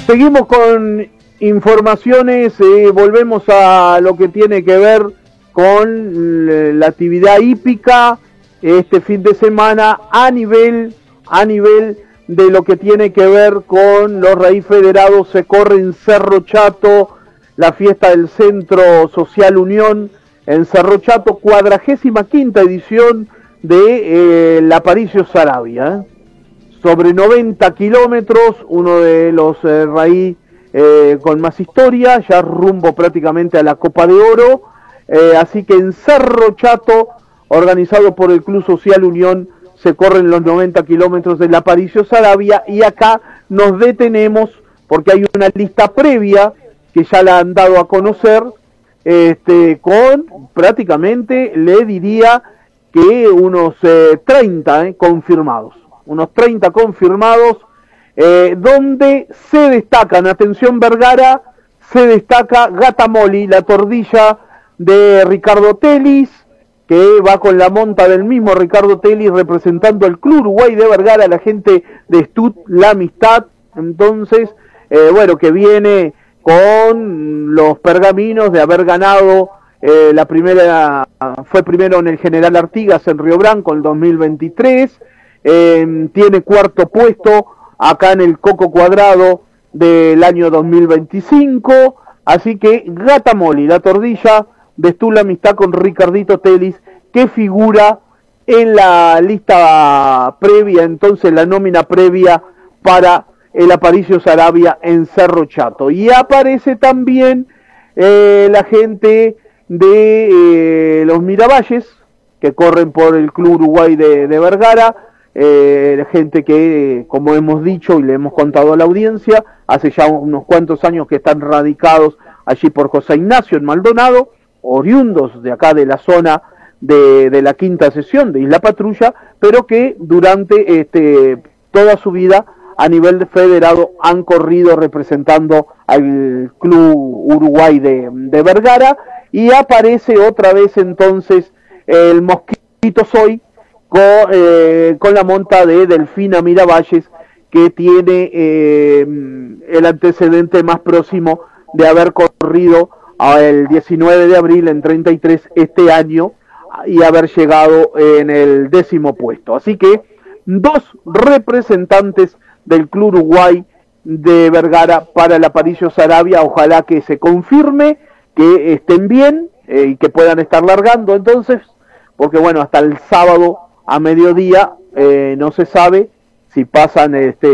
Seguimos con informaciones, volvemos a lo que tiene que ver con la actividad hípica este fin de semana a nivel de lo que tiene que ver con los Raíz Federados. Se corre en Cerro Chato la fiesta del Centro Social Unión en Cerro Chato, 45ª edición de la Aparicio Saravia, sobre 90 kilómetros, uno de los Raíz con más historia, ya rumbo prácticamente a la Copa de Oro, así que en Cerro Chato, organizado por el Club Social Unión, se corren los 90 kilómetros de la Aparicio Saravia, y acá nos detenemos porque hay una lista previa que ya la han dado a conocer, con prácticamente, le diría que unos 30 confirmados, donde se destacan, atención Vergara, se destaca Gatamoli, la tordilla de Ricardo Telis, que va con la monta del mismo Ricardo Telis representando al Club Uruguay de Vergara, la gente de Stut La Amistad. Entonces, que viene con los pergaminos de haber ganado la primera, fue primero en el General Artigas en Río Branco en 2023, tiene cuarto puesto acá en el Coco Cuadrado del año 2025, así que Gatamoli, la tordilla de Stut La Amistad con Ricardito Telis, que figura en la lista previa, entonces la nómina previa para el Aparicio Saravia en Cerro Chato. Y aparece también la gente de los Miravalles, que corren por el Club Uruguay de Vergara, gente que, como hemos dicho y le hemos contado a la audiencia, hace ya unos cuantos años que están radicados allí por José Ignacio en Maldonado, oriundos de acá de la zona de la quinta sesión de Isla Patrulla, pero que durante toda su vida a nivel federado han corrido representando al Club Uruguay de Vergara, y aparece otra vez entonces el Mosquito Soy con la monta de Delfina Miravalles, que tiene el antecedente más próximo de haber corrido el 19 de abril en 33 este año y haber llegado en el 10º puesto. Así que dos representantes del Club Uruguay de Vergara para el Aparicio Saravia, ojalá que se confirme, que estén bien y que puedan estar largando entonces, porque bueno, hasta el sábado a mediodía no se sabe si pasan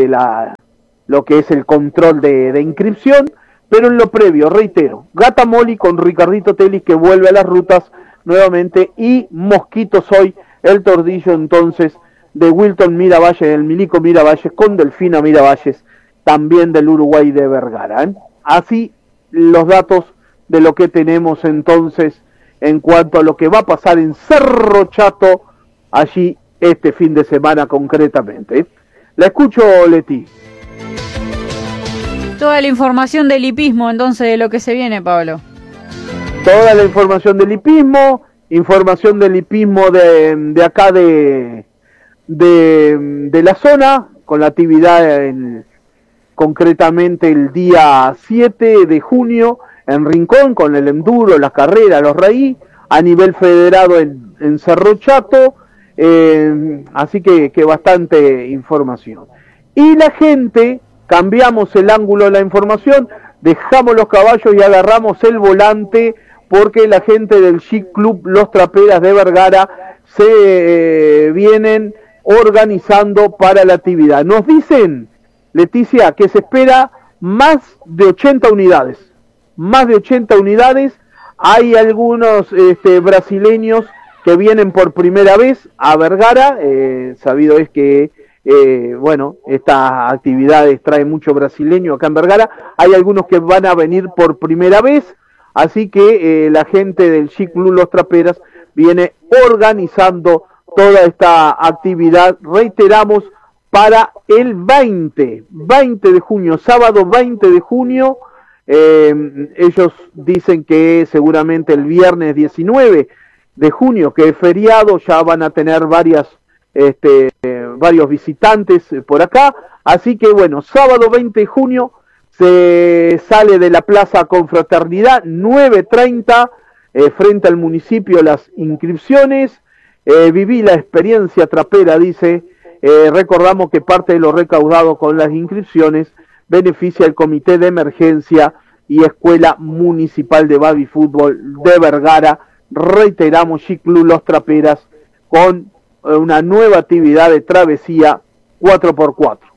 lo que es el control de inscripción. Pero en lo previo, reitero, Gatamoli con Ricardito Telis, que vuelve a las rutas nuevamente, y Mosquito Soy, el tordillo entonces de Wilton Miravalles, el Milico Miravalles, con Delfina Miravalles, también del Uruguay de Vergara. Así los datos de lo que tenemos entonces en cuanto a lo que va a pasar en Cerro Chato, allí este fin de semana concretamente. La escucho, Leti. Toda la información del hipismo, entonces, de lo que se viene, Pablo. Toda la información del hipismo de acá de la zona, con la actividad concretamente el día 7 de junio en Rincón, con el enduro, las carreras, los raíz, a nivel federado en Cerro Chato, así que bastante información. Y la gente, cambiamos el ángulo de la información, dejamos los caballos y agarramos el volante, porque la gente del Chic Club Los Traperas de Vergara se vienen organizando para la actividad. Nos dicen, Leticia, que se espera más de 80 unidades. Hay algunos brasileños que vienen por primera vez a Vergara, sabido es que estas actividades traen mucho brasileño acá en Vergara. Hay algunos que van a venir por primera vez, así que la gente del Chic Club Los Traperas viene organizando toda esta actividad, reiteramos, para el 20 de junio, sábado 20 de junio. Ellos dicen que seguramente el viernes 19 de junio, que es feriado, ya van a tener varios visitantes por acá, así que bueno, sábado 20 de junio Se sale de la Plaza Confraternidad, 9:30, frente al municipio las inscripciones. Viví la experiencia trapera, dice. Recordamos que parte de lo recaudado con las inscripciones beneficia el Comité de Emergencia y Escuela Municipal de Baby Fútbol de Vergara. Reiteramos, Chiclú Los Traperas con una nueva actividad de travesía 4x4.